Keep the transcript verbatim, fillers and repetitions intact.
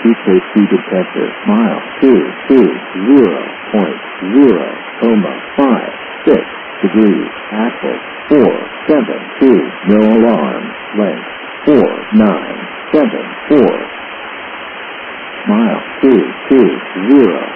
Suitcase key detector. Mile two two zero point zero comma five six degrees. Axle four seven two. No alarm. Length four nine seven four. Mile two two zero